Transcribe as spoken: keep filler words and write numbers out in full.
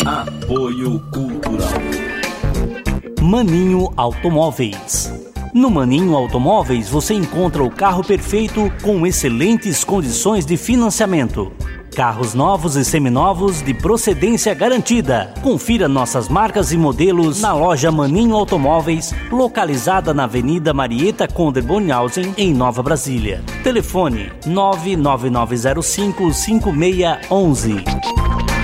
Apoio Cultural Maninho Automóveis. No Maninho Automóveis você encontra o carro perfeito com excelentes condições de financiamento. Carros novos e seminovos de procedência garantida. Confira nossas marcas e modelos na loja Maninho Automóveis, localizada na Avenida Marieta Conder Bonhausen, em Nova Brasília. Telefone nove nove nove zero cinco cinco seis um um.